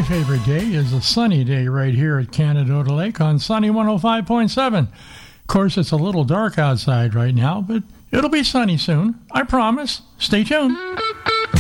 My favorite day is a sunny day right here at Canadota Lake on Sunny 105.7. Of course, it's a little dark outside right now, but it'll be sunny soon. I promise. Stay tuned.